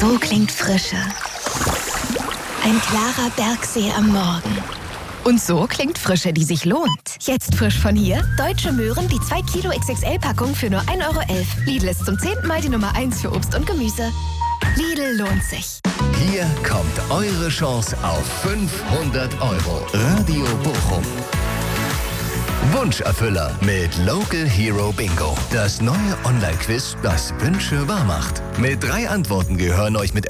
So klingt Frische. Ein klarer Bergsee am Morgen. Und so klingt Frische, die sich lohnt. Jetzt frisch von hier: Deutsche Möhren, die 2 Kilo XXL-Packung für nur 1,11 €. Lidl ist zum 10. Mal die Nummer 1 für Obst und Gemüse. Lidl lohnt sich. Hier kommt eure Chance auf 500 €. Radio Bochum. Wunscherfüller mit Local Hero Bingo. Das neue Online-Quiz, das Wünsche wahr macht. Mit 3 Antworten gehören euch mit